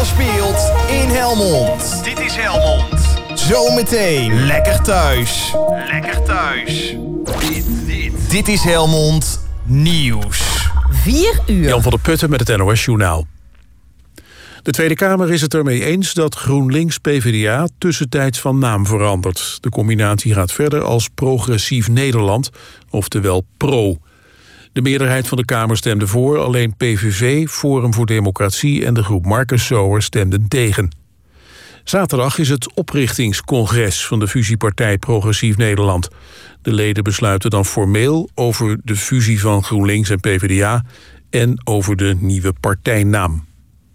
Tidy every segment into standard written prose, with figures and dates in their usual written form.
er speelt in Helmond. Dit is Helmond. Zometeen lekker thuis. Lekker thuis. Dit is Helmond Nieuws. 4 uur. Jan van der Putten met het NOS-journaal. De Tweede Kamer is het ermee eens dat GroenLinks-PVDA tussentijds van naam verandert. De combinatie gaat verder als Progressief Nederland, oftewel PRO. De meerderheid van de Kamer stemde voor, alleen PVV, Forum voor Democratie en de groep Marcus Sower stemden tegen. Zaterdag is het oprichtingscongres van de fusiepartij Progressief Nederland. De leden besluiten dan formeel over de fusie van GroenLinks en PvdA en over de nieuwe partijnaam.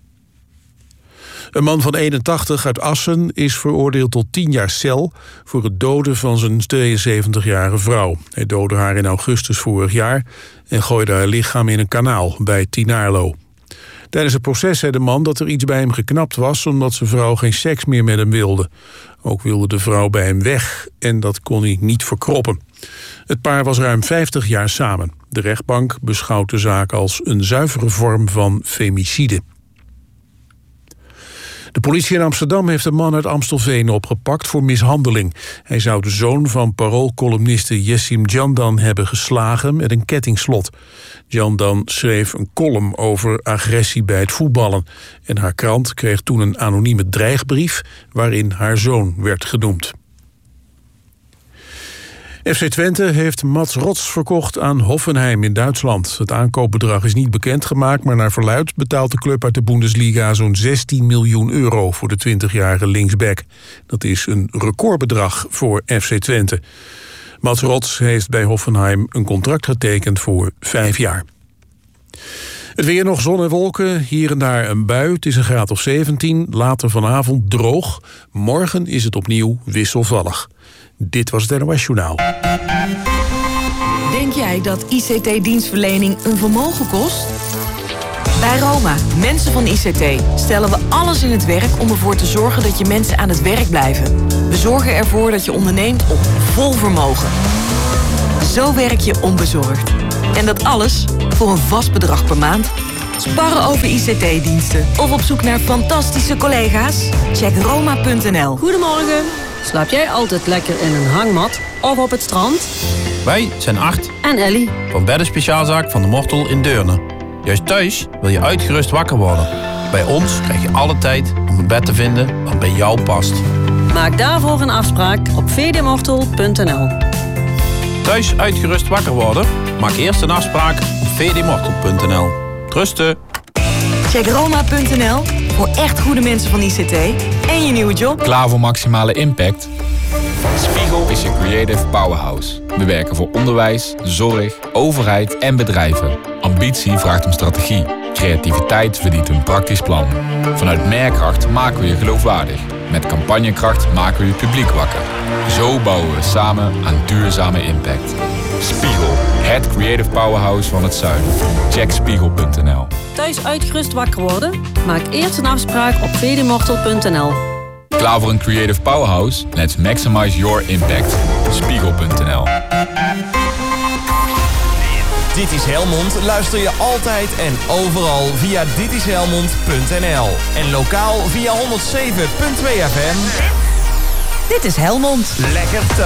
Een man van 81 uit Assen is veroordeeld tot 10 jaar cel voor het doden van zijn 72-jarige vrouw. Hij doodde haar in augustus vorig jaar en gooide haar lichaam in een kanaal bij Tinaarlo. Tijdens het proces zei de man dat er iets bij hem geknapt was omdat zijn vrouw geen seks meer met hem wilde. Ook wilde de vrouw bij hem weg en dat kon hij niet verkroppen. Het paar was ruim 50 jaar samen. De rechtbank beschouwt de zaak als een zuivere vorm van femicide. De politie in Amsterdam heeft een man uit Amstelveen opgepakt voor mishandeling. Hij zou de zoon van paroolcolumniste Jessim Candan hebben geslagen met een kettingslot. Candan schreef een column over agressie bij het voetballen. En haar krant kreeg toen een anonieme dreigbrief waarin haar zoon werd genoemd. FC Twente heeft Mats Rots verkocht aan Hoffenheim in Duitsland. Het aankoopbedrag is niet bekendgemaakt, maar naar verluidt betaalt de club uit de Bundesliga zo'n 16 miljoen euro voor de 20-jarige linksback. Dat is een recordbedrag voor FC Twente. Mats Rots heeft bij Hoffenheim een contract getekend voor 5 jaar. Het weer nog zon en wolken, hier en daar een bui. Het is een graad of 17, later vanavond droog. Morgen is het opnieuw wisselvallig. Dit was het NOS Journaal. Denk jij dat ICT-dienstverlening een vermogen kost? Bij Roma, mensen van ICT, stellen we alles in het werk om ervoor te zorgen dat je mensen aan het werk blijven. We zorgen ervoor dat je onderneemt op vol vermogen. Zo werk je onbezorgd. En dat alles voor een vast bedrag per maand. Sparren over ICT-diensten of op zoek naar fantastische collega's? Check roma.nl. Goedemorgen. Slaap jij altijd lekker in een hangmat of op het strand? Wij zijn Art En Ellie van Beddenspeciaalzaak van de Mortel in Deurne. Juist thuis wil je uitgerust wakker worden. Bij ons krijg je alle tijd om een bed te vinden wat bij jou past. Maak daarvoor een afspraak op vdmortel.nl. Thuis uitgerust wakker worden? Maak eerst een afspraak op vdmortel.nl. Trusten! Check roma.nl voor echt goede mensen van ICT en je nieuwe job. Klaar voor maximale impact? Spiegel is je creative powerhouse. We werken voor onderwijs, zorg, overheid en bedrijven. Ambitie vraagt om strategie. Creativiteit verdient een praktisch plan. Vanuit Merkracht maken we je geloofwaardig. Met campagnekracht maken we je publiek wakker. Zo bouwen we samen aan duurzame impact. Spiegel, het creative powerhouse van het zuiden. Check spiegel.nl. Thuis uitgerust wakker worden? Maak eerst een afspraak op vdmortel.nl. Klaar voor een creative powerhouse? Let's maximize your impact. Spiegel.nl. Dit is Helmond luister je altijd en overal via ditishelmond.nl. En lokaal via 107.2 FM. Dit is Helmond. Lekker thuis.